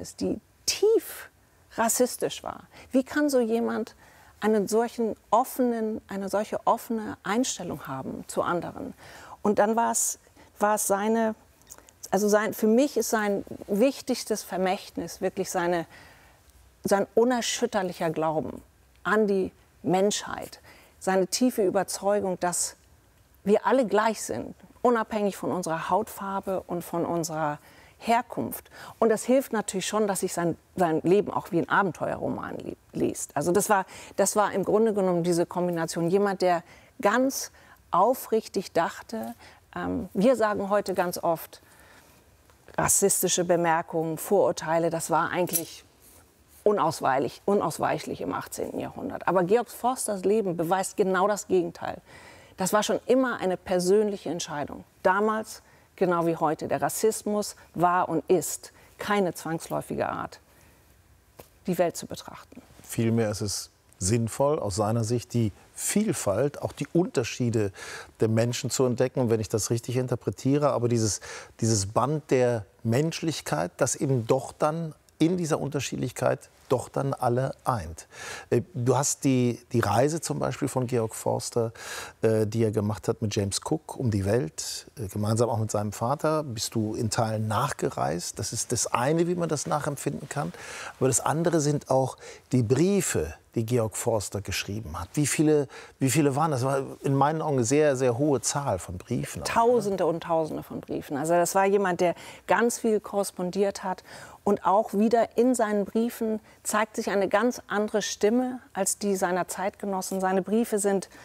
ist, die tief rassistisch war. Wie kann so jemand eine solche offene Einstellung haben zu anderen? Und dann war es seine, für mich ist sein wichtigstes Vermächtnis wirklich sein unerschütterlicher Glauben an die Menschheit, seine tiefe Überzeugung, dass wir alle gleich sind, unabhängig von unserer Hautfarbe und von unserer Herkunft. Und das hilft natürlich schon, dass sich sein Leben auch wie ein Abenteuerroman liest. Also das war im Grunde genommen diese Kombination. Jemand, der ganz aufrichtig dachte, wir sagen heute ganz oft, rassistische Bemerkungen, Vorurteile, das war eigentlich unausweichlich im 18. Jahrhundert. Aber Georg Forsters Leben beweist genau das Gegenteil. Das war schon immer eine persönliche Entscheidung. Damals, genau wie heute. Der Rassismus war und ist keine zwangsläufige Art, die Welt zu betrachten. Vielmehr ist es sinnvoll, aus seiner Sicht die Vielfalt, auch die Unterschiede der Menschen zu entdecken. Und wenn ich das richtig interpretiere, aber dieses Band der Menschlichkeit, das eben doch dann in dieser Unterschiedlichkeit doch dann alle eint. Du hast die Reise zum Beispiel von Georg Forster, die er gemacht hat mit James Cook um die Welt, gemeinsam auch mit seinem Vater, bist du in Teilen nachgereist. Das ist das eine, wie man das nachempfinden kann. Aber das andere sind auch die Briefe, die Georg Forster geschrieben hat. Wie viele waren das? Das war in meinen Augen eine sehr, sehr hohe Zahl von Briefen. Tausende und Tausende von Briefen. Also das war jemand, der ganz viel korrespondiert hat. Und auch wieder in seinen Briefen zeigt sich eine ganz andere Stimme als die seiner Zeitgenossen. Seine Briefe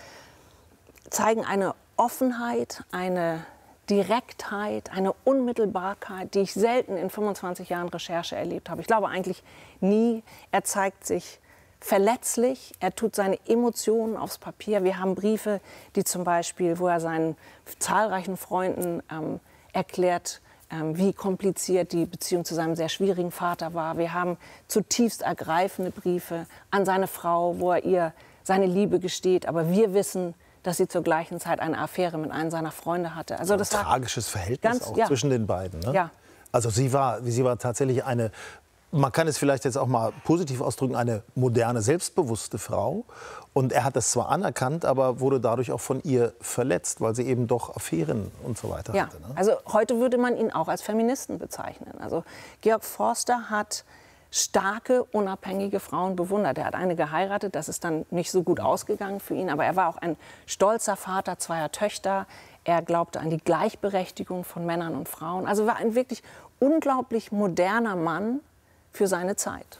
zeigen eine Offenheit, eine Direktheit, eine Unmittelbarkeit, die ich selten in 25 Jahren Recherche erlebt habe. Ich glaube eigentlich nie. Er zeigt sich verletzlich, er tut seine Emotionen aufs Papier. Wir haben Briefe, die zum Beispiel, wo er seinen zahlreichen Freunden erklärt, wie kompliziert die Beziehung zu seinem sehr schwierigen Vater war. Wir haben zutiefst ergreifende Briefe an seine Frau, wo er ihr seine Liebe gesteht. Aber wir wissen, dass sie zur gleichen Zeit eine Affäre mit einem seiner Freunde hatte. Also das ein tragisches Verhältnis auch zwischen den beiden. Ne? Ja. Also sie war tatsächlich eine, man kann es vielleicht jetzt auch mal positiv ausdrücken, eine moderne, selbstbewusste Frau. Und er hat das zwar anerkannt, aber wurde dadurch auch von ihr verletzt, weil sie eben doch Affären und so weiter hatte. Ne? Also heute würde man ihn auch als Feministen bezeichnen. Also Georg Forster hat starke, unabhängige Frauen bewundert. Er hat eine geheiratet, das ist dann nicht so gut ausgegangen für ihn. Aber er war auch ein stolzer Vater zweier Töchter. Er glaubte an die Gleichberechtigung von Männern und Frauen. Also war ein wirklich unglaublich moderner Mann für seine Zeit.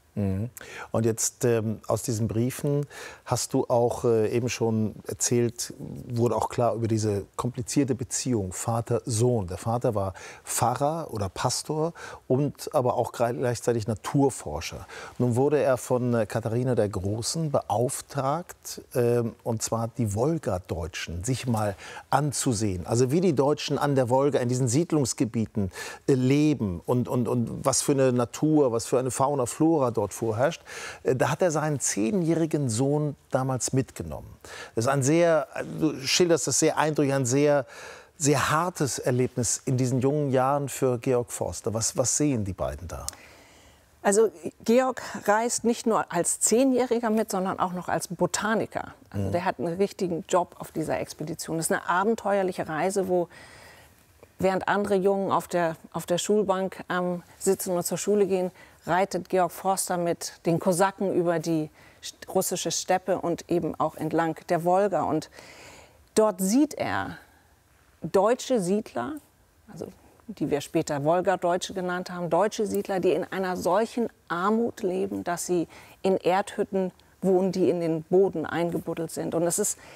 Und jetzt aus diesen Briefen hast du auch eben schon erzählt, wurde auch klar über diese komplizierte Beziehung Vater-Sohn. Der Vater war Pfarrer oder Pastor und aber auch gleichzeitig Naturforscher. Nun wurde er von Katharina der Großen beauftragt, und zwar die Wolgadeutschen sich mal anzusehen. Also wie die Deutschen an der Wolga in diesen Siedlungsgebieten leben und was für eine Natur, was für eine Fauna, Flora dort vorherrscht. Da hat er seinen 10-jährigen Sohn damals mitgenommen. Das ist du schilderst das sehr eindrücklich, ein sehr, sehr hartes Erlebnis in diesen jungen Jahren für Georg Forster. Was sehen die beiden da? Also Georg reist nicht nur als 10-Jähriger mit, sondern auch noch als Botaniker. Also der hat einen richtigen Job auf dieser Expedition. Das ist eine abenteuerliche Reise, wo während andere Jungen auf der Schulbank sitzen und zur Schule gehen, reitet Georg Forster mit den Kosaken über die russische Steppe und eben auch entlang der Wolga. Und dort sieht er deutsche Siedler, also die wir später Wolgadeutsche genannt haben, deutsche Siedler, die in einer solchen Armut leben, dass sie in Erdhütten wohnen, die in den Boden eingebuddelt sind. Und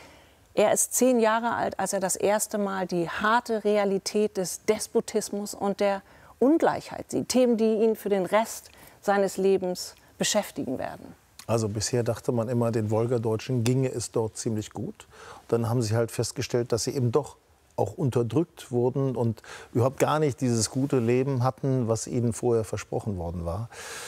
er ist 10 Jahre alt, als er das erste Mal die harte Realität des Despotismus und der Ungleichheit sieht. Themen, die ihn für den Rest seines Lebens beschäftigen werden. Also bisher dachte man immer, den Wolgadeutschen ginge es dort ziemlich gut. Dann haben sie halt festgestellt, dass sie eben doch auch unterdrückt wurden und überhaupt gar nicht dieses gute Leben hatten, was ihnen vorher versprochen worden war.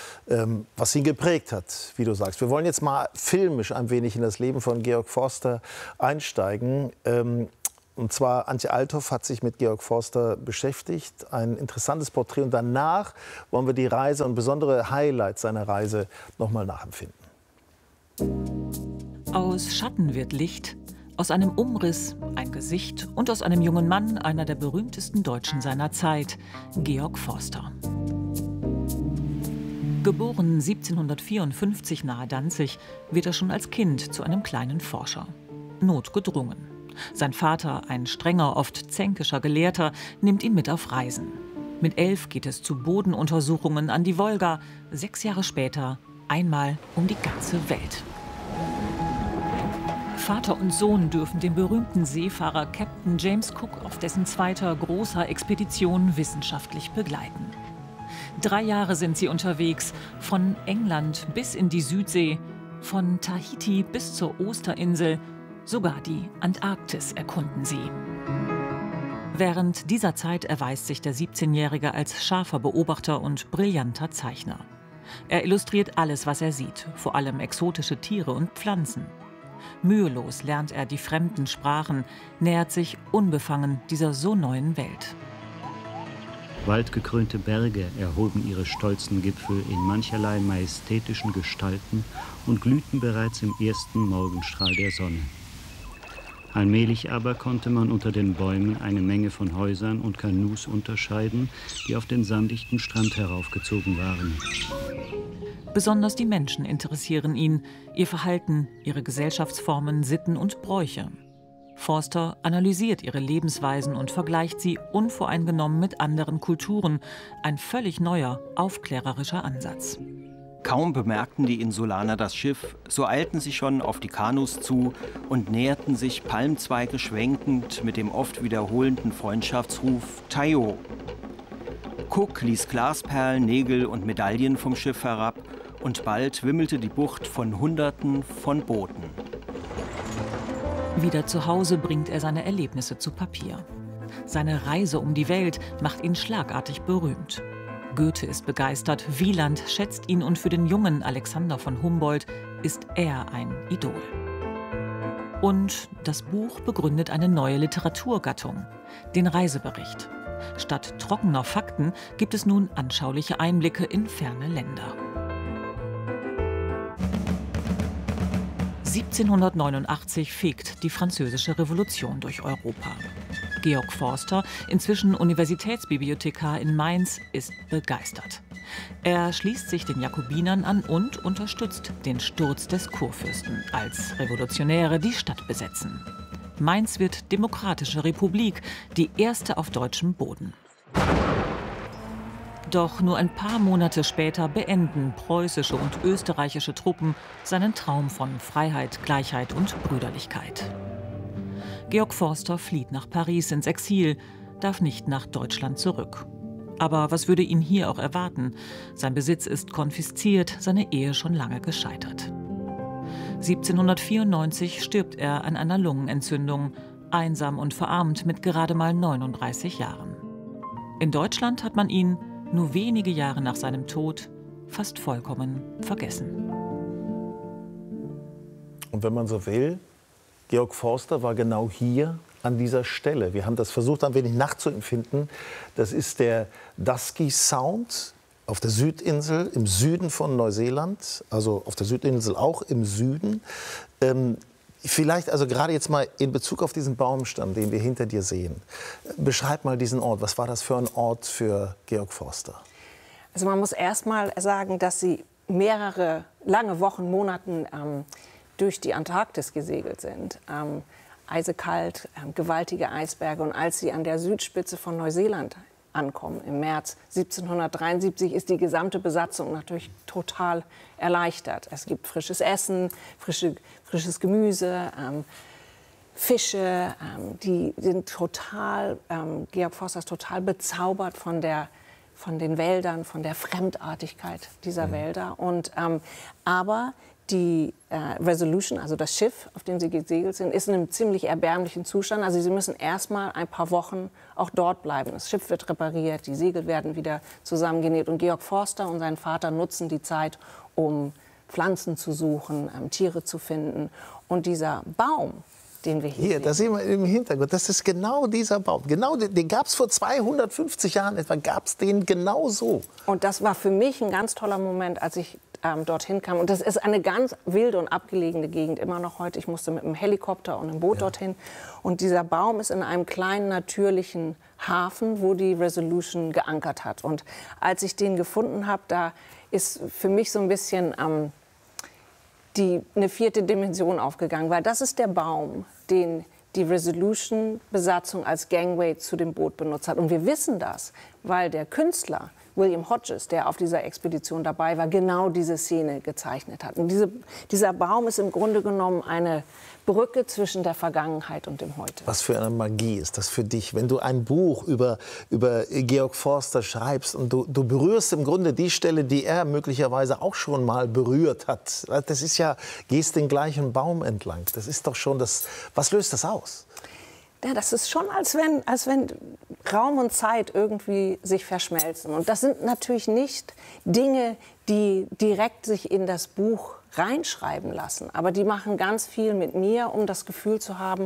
Was ihn geprägt hat, wie du sagst. Wir wollen jetzt mal filmisch ein wenig in das Leben von Georg Forster einsteigen. Und zwar Antje Althoff hat sich mit Georg Forster beschäftigt. Ein interessantes Porträt. Und danach wollen wir die Reise und besondere Highlights seiner Reise noch mal nachempfinden. Aus Schatten wird Licht, aus einem Umriss ein Gesicht und aus einem jungen Mann einer der berühmtesten Deutschen seiner Zeit, Georg Forster. Geboren 1754 nahe Danzig, wird er schon als Kind zu einem kleinen Forscher. Notgedrungen. Sein Vater, ein strenger, oft zänkischer Gelehrter, nimmt ihn mit auf Reisen. Mit 11 geht es zu Bodenuntersuchungen an die Wolga. 6 Jahre später einmal um die ganze Welt. Vater und Sohn dürfen den berühmten Seefahrer Captain James Cook auf dessen zweiter großer Expedition wissenschaftlich begleiten. 3 Jahre sind sie unterwegs, von England bis in die Südsee, von Tahiti bis zur Osterinsel. Sogar die Antarktis erkunden sie. Während dieser Zeit erweist sich der 17-Jährige als scharfer Beobachter und brillanter Zeichner. Er illustriert alles, was er sieht, vor allem exotische Tiere und Pflanzen. Mühelos lernt er die fremden Sprachen, nähert sich unbefangen dieser so neuen Welt. Waldgekrönte Berge erhoben ihre stolzen Gipfel in mancherlei majestätischen Gestalten und glühten bereits im ersten Morgenstrahl der Sonne. Allmählich aber konnte man unter den Bäumen eine Menge von Häusern und Kanus unterscheiden, die auf den sandichten Strand heraufgezogen waren. Besonders die Menschen interessieren ihn, ihr Verhalten, ihre Gesellschaftsformen, Sitten und Bräuche. Forster analysiert ihre Lebensweisen und vergleicht sie unvoreingenommen mit anderen Kulturen. Ein völlig neuer, aufklärerischer Ansatz. Kaum bemerkten die Insulaner das Schiff, so eilten sie schon auf die Kanus zu und näherten sich Palmzweige schwenkend mit dem oft wiederholenden Freundschaftsruf Tayo. Cook ließ Glasperlen, Nägel und Medaillen vom Schiff herab und bald wimmelte die Bucht von Hunderten von Booten. Wieder zu Hause bringt er seine Erlebnisse zu Papier. Seine Reise um die Welt macht ihn schlagartig berühmt. Goethe ist begeistert, Wieland schätzt ihn und für den jungen Alexander von Humboldt ist er ein Idol. Und das Buch begründet eine neue Literaturgattung, den Reisebericht. Statt trockener Fakten gibt es nun anschauliche Einblicke in ferne Länder. 1789 fegt die Französische Revolution durch Europa. Georg Forster, inzwischen Universitätsbibliothekar in Mainz, ist begeistert. Er schließt sich den Jakobinern an und unterstützt den Sturz des Kurfürsten, als Revolutionäre die Stadt besetzen. Mainz wird demokratische Republik, die erste auf deutschem Boden. Doch nur ein paar Monate später beenden preußische und österreichische Truppen seinen Traum von Freiheit, Gleichheit und Brüderlichkeit. Georg Forster flieht nach Paris ins Exil, darf nicht nach Deutschland zurück. Aber was würde ihn hier auch erwarten? Sein Besitz ist konfisziert, seine Ehe schon lange gescheitert. 1794 stirbt er an einer Lungenentzündung, einsam und verarmt mit gerade mal 39 Jahren. In Deutschland hat man ihn, nur wenige Jahre nach seinem Tod, fast vollkommen vergessen. Und wenn man so will, Georg Forster war genau hier an dieser Stelle. Wir haben das versucht, ein wenig nachzuempfinden. Das ist der Dusky Sound auf der Südinsel, im Süden von Neuseeland. Also auf der Südinsel auch im Süden. Vielleicht also gerade jetzt mal in Bezug auf diesen Baumstamm, den wir hinter dir sehen. Beschreib mal diesen Ort. Was war das für ein Ort für Georg Forster? Also man muss erst mal sagen, dass sie mehrere lange Wochen, Monaten durch die Antarktis gesegelt sind. Eisekalt, gewaltige Eisberge. Und als sie an der Südspitze von Neuseeland ankommen, im März 1773, ist die gesamte Besatzung natürlich total erleichtert. Es gibt frisches Essen, frisches Gemüse, Fische. Die sind total, Georg Forster ist total bezaubert von den Wäldern, von der Fremdartigkeit dieser Wälder. Und, aber die Resolution, also das Schiff, auf dem sie gesegelt sind, ist in einem ziemlich erbärmlichen Zustand. Also sie müssen erst mal ein paar Wochen auch dort bleiben. Das Schiff wird repariert, die Segel werden wieder zusammengenäht. Und Georg Forster und sein Vater nutzen die Zeit, um Pflanzen zu suchen, Tiere zu finden. Und dieser Baum, den wir hier Hier, sehen. das sehen wir im Hintergrund. Das ist genau dieser Baum. Genau, den gab es vor 250 Jahren etwa, gab es den genau so. Und das war für mich ein ganz toller Moment, als ich dorthin kam. Und das ist eine ganz wilde und abgelegene Gegend, immer noch heute. Ich musste mit einem Helikopter und einem Boot dorthin. Und dieser Baum ist in einem kleinen, natürlichen Hafen, wo die Resolution geankert hat. Und als ich den gefunden habe, da ist für mich so ein bisschen eine vierte Dimension aufgegangen, weil das ist der Baum, den die Resolution-Besatzung als Gangway zu dem Boot benutzt hat. Und wir wissen das, weil der Künstler William Hodges, der auf dieser Expedition dabei war, genau diese Szene gezeichnet hat. Und dieser Baum ist im Grunde genommen eine Brücke zwischen der Vergangenheit und dem Heute. Was für eine Magie ist das für dich, wenn du ein Buch über Georg Forster schreibst und du berührst im Grunde die Stelle, die er möglicherweise auch schon mal berührt hat. Das ist ja, gehst den gleichen Baum entlang. Das ist doch schon das, was löst das aus? Ja, das ist schon, als wenn Raum und Zeit irgendwie sich verschmelzen. Und das sind natürlich nicht Dinge, die direkt sich in das Buch reinschreiben lassen. Aber die machen ganz viel mit mir, um das Gefühl zu haben,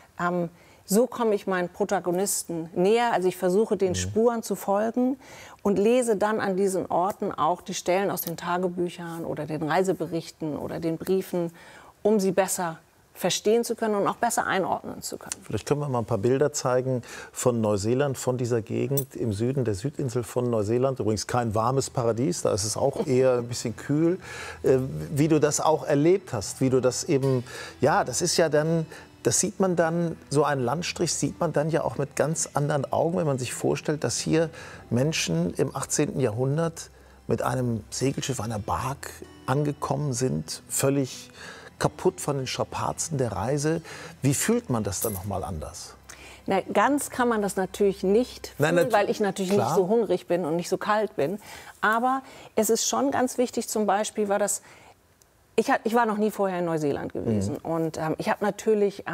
so komme ich meinen Protagonisten näher. Also ich versuche, den Spuren zu folgen und lese dann an diesen Orten auch die Stellen aus den Tagebüchern oder den Reiseberichten oder den Briefen, um sie besser verstehen zu können und auch besser einordnen zu können. Vielleicht können wir mal ein paar Bilder zeigen von Neuseeland, von dieser Gegend im Süden der Südinsel von Neuseeland. Übrigens kein warmes Paradies, da ist es auch eher ein bisschen kühl. Wie du das auch erlebt hast, wie du das eben, ja, das ist ja dann, das sieht man dann, so einen Landstrich sieht man dann ja auch mit ganz anderen Augen, wenn man sich vorstellt, dass hier Menschen im 18. Jahrhundert mit einem Segelschiff, einer Bark angekommen sind, völlig kaputt von den Strapazen der Reise. Wie fühlt man das dann noch mal anders? Na, ganz kann man das natürlich nicht fühlen, weil ich natürlich klar. nicht so hungrig bin und nicht so kalt bin. Aber es ist schon ganz wichtig, zum Beispiel war das, ich war noch nie vorher in Neuseeland gewesen. Und ich habe natürlich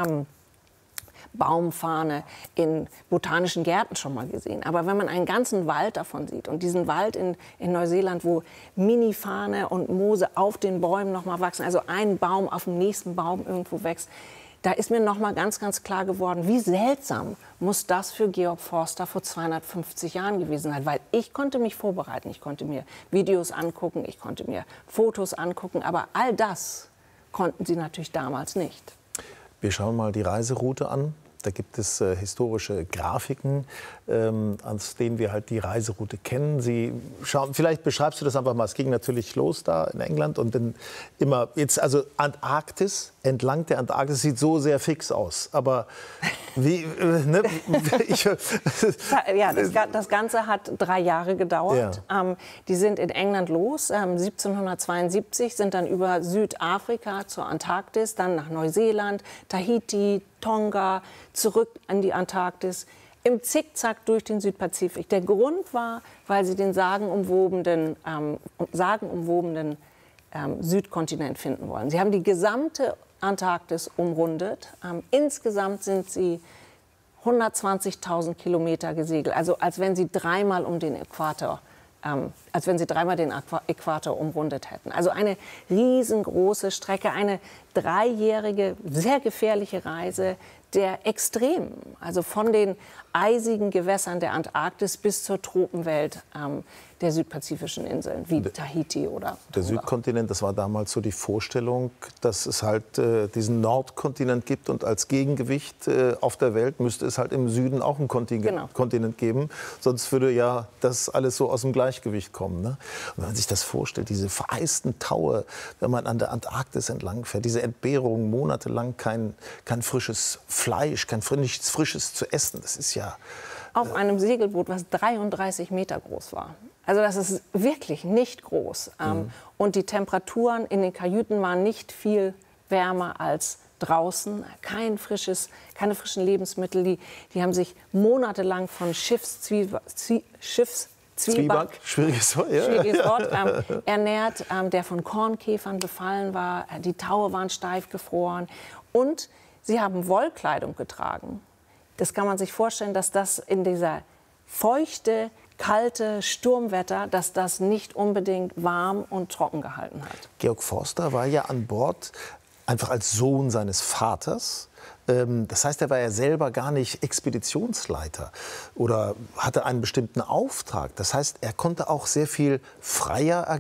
Baumfahne in botanischen Gärten schon mal gesehen. Aber wenn man einen ganzen Wald davon sieht und diesen Wald in Neuseeland, wo Mini-Fahne und Moose auf den Bäumen noch mal wachsen, also ein Baum auf dem nächsten Baum irgendwo wächst, da ist mir noch mal ganz, ganz klar geworden, wie seltsam muss das für Georg Forster vor 250 Jahren gewesen sein. Weil ich konnte mich vorbereiten, ich konnte mir Videos angucken, ich konnte mir Fotos angucken, aber all das konnten sie natürlich damals nicht. Wir schauen mal die Reiseroute an. Da gibt es historische Grafiken, aus denen wir halt die Reiseroute kennen. Vielleicht beschreibst du das einfach mal. Es ging natürlich los da in England und dann immer jetzt also Antarktis, entlang der Antarktis sieht so sehr fix aus. Aber wie? Ja, das Ganze hat 3 Jahre gedauert. Ja. Die sind in England los. 1772 sind dann über Südafrika zur Antarktis, dann nach Neuseeland, Tahiti, Tonga, zurück an die Antarktis, im Zickzack durch den Südpazifik. Der Grund war, weil sie den sagenumwobenen Südkontinent finden wollen. Sie haben die gesamte Antarktis umrundet. Insgesamt sind sie 120.000 Kilometer gesegelt, also als wenn sie dreimal den Äquator umrundet hätten. Also eine riesengroße Strecke, eine 3-jährige, sehr gefährliche Reise der Extremen. Also von den eisigen Gewässern der Antarktis bis zur Tropenwelt der südpazifischen Inseln, wie Tahiti oder Der Südkontinent, das war damals so die Vorstellung, dass es halt diesen Nordkontinent gibt und als Gegengewicht auf der Welt müsste es halt im Süden auch einen Kontinent geben. Sonst würde ja das alles so aus dem Gleichgewicht kommen. Ne? Und wenn man sich das vorstellt, diese vereisten Taue, wenn man an der Antarktis entlang fährt, diese Entbehrung, monatelang kein frisches Fleisch, nichts Frisches zu essen, das ist ja... Auf einem Segelboot, was 33 Meter groß war. Also das ist wirklich nicht groß. Und die Temperaturen in den Kajüten waren nicht viel wärmer als draußen. Keine frischen Lebensmittel. Die haben sich monatelang von Schiffszwieback, schwieriges Wort, ernährt, der von Kornkäfern befallen war. Die Taue waren steif gefroren. Und sie haben Wollkleidung getragen. Das kann man sich vorstellen, dass das in dieser feuchte, kalte Sturmwetter, dass das nicht unbedingt warm und trocken gehalten hat. Georg Forster war ja an Bord einfach als Sohn seines Vaters. Das heißt, er war ja selber gar nicht Expeditionsleiter oder hatte einen bestimmten Auftrag. Das heißt, er konnte auch sehr viel freier agieren.